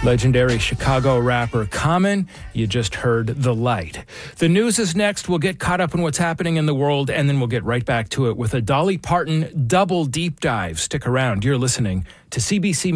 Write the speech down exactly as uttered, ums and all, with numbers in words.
Legendary Chicago rapper Common, you just heard The Light. The news is next. We'll get caught up in what's happening in the world, and then we'll get right back to it with a Dolly Parton double deep dive. Stick around. You're listening to C B C